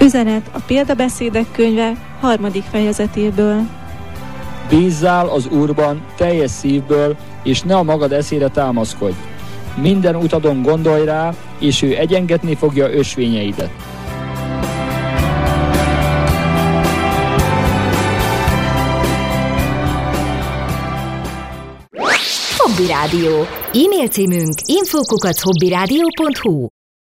Üzenet a Példabeszédek könyve 3. fejezetéből. Bízzál az Úrban teljes szívből, és ne a magad eszére támaszkodj. Minden utadon gondolj rá, és ő egyengetni fogja ösvényeidet. Hobby Rádió. E-mail címünk info@hobbyradio.hu.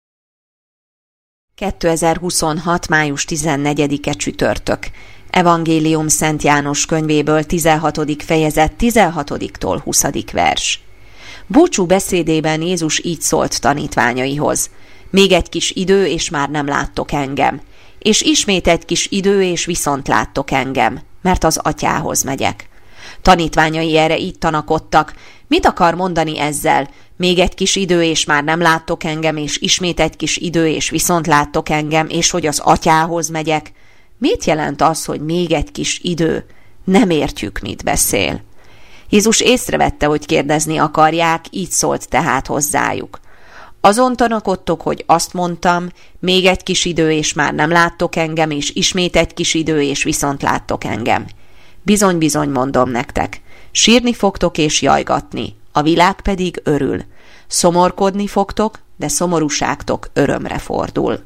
2026. május 14-e csütörtök. Evangélium Szent János könyvéből 16. fejezet 16-tól 20. vers. Búcsú beszédében Jézus így szólt tanítványaihoz: még egy kis idő, és már nem láttok engem. És ismét egy kis idő, és viszont láttok engem, mert az Atyához megyek. Tanítványai erre így tanakodtak: mit akar mondani ezzel? Még egy kis idő, és már nem láttok engem, és ismét egy kis idő, és viszont láttok engem, és hogy az Atyához megyek. Mit jelent az, hogy még egy kis idő? Nem értjük, mit beszél. Jézus észrevette, hogy kérdezni akarják, így szólt tehát hozzájuk: azon tanakodtok, hogy azt mondtam, még egy kis idő, és már nem láttok engem, és ismét egy kis idő, és viszont láttok engem. Bizony, bizony mondom nektek, sírni fogtok és jajgatni, a világ pedig örül. Szomorkodni fogtok, de szomorúságtok örömre fordul.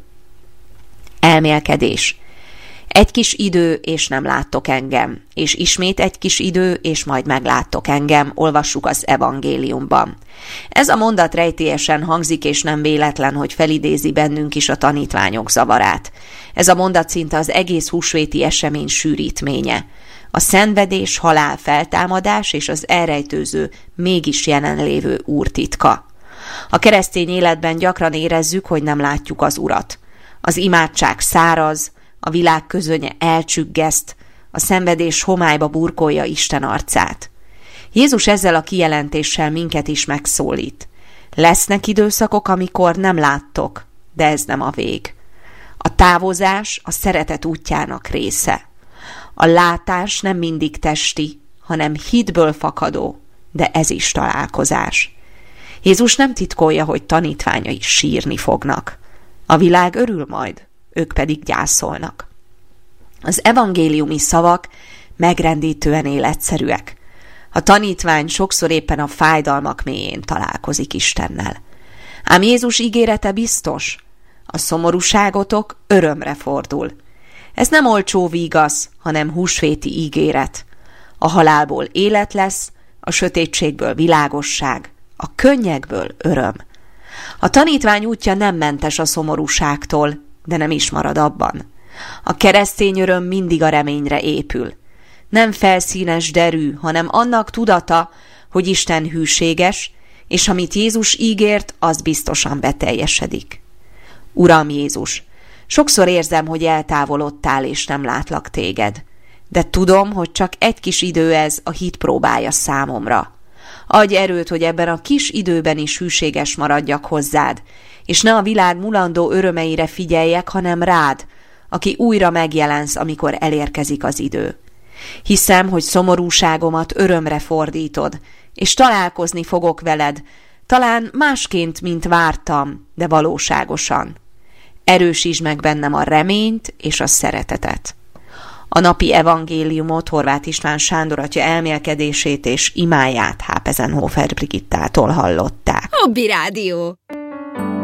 Elmélkedés. Egy kis idő, és nem láttok engem, és ismét egy kis idő, és majd megláttok engem, olvassuk az evangéliumban. Ez a mondat rejtélyesen hangzik, és nem véletlen, hogy felidézi bennünk is a tanítványok zavarát. Ez a mondat szinte az egész húsvéti esemény sűrítménye. A szenvedés, halál, feltámadás és az elrejtőző, mégis jelenlévő Úr titka. A keresztény életben gyakran érezzük, hogy nem látjuk az Urat. Az imádság száraz, a világ közönye elcsüggeszt, a szenvedés homályba burkolja Isten arcát. Jézus ezzel a kijelentéssel minket is megszólít. Lesznek időszakok, amikor nem láttok, de ez nem a vég. A távozás a szeretet útjának része. A látás nem mindig testi, hanem hitből fakadó, de ez is találkozás. Jézus nem titkolja, hogy tanítványai sírni fognak. A világ örül majd, ők pedig gyászolnak. Az evangéliumi szavak megrendítően életszerűek. A tanítvány sokszor éppen a fájdalmak mélyén találkozik Istennel. Ám Jézus ígérete biztos, a szomorúságotok örömre fordul. Ez nem olcsó vígasz, hanem húsvéti ígéret. A halálból élet lesz, a sötétségből világosság, a könnyekből öröm. A tanítvány útja nem mentes a szomorúságtól, de nem is marad abban. A keresztény öröm mindig a reményre épül. Nem felszínes derű, hanem annak tudata, hogy Isten hűséges, és amit Jézus ígért, az biztosan beteljesedik. Uram Jézus, sokszor érzem, hogy eltávolodtál, és nem látlak téged. De tudom, hogy csak egy kis idő ez, a hit próbája számomra. Adj erőt, hogy ebben a kis időben is hűséges maradjak hozzád, és ne a világ mulandó örömeire figyeljek, hanem rád, aki újra megjelensz, amikor elérkezik az idő. Hiszem, hogy szomorúságomat örömre fordítod, és találkozni fogok veled, talán másként, mint vártam, de valóságosan. Erősítsd meg bennem a reményt és a szeretetet. A napi evangéliumot Horváth István Sándor atya elmélkedését és imáját Hápezenhofer Brigittától hallották. Hobby Rádió.